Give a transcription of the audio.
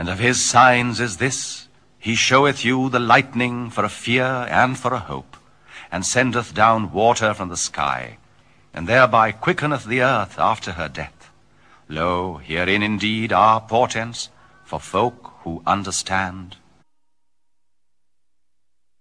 And of his signs is this, he showeth you the lightning for a fear and for a hope, and sendeth down water from the sky, and thereby quickeneth the earth after her death. Lo, herein indeed are portents for folk who understand.